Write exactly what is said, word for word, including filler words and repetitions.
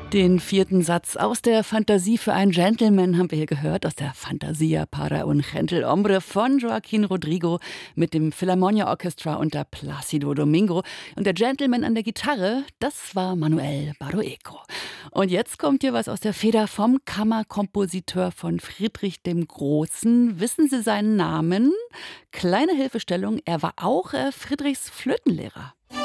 Den vierten Satz aus der Fantasie für einen Gentleman haben wir hier gehört, aus der Fantasia para un gentle hombre von Joaquín Rodrigo mit dem Philharmonia Orchestra unter Plácido Domingo. Und der Gentleman an der Gitarre, das war Manuel Barrueco. Und jetzt kommt hier was aus der Feder vom Kammerkompositeur von Friedrich dem Großen. Wissen Sie seinen Namen? Kleine Hilfestellung, er war auch äh, Friedrichs Flötenlehrer.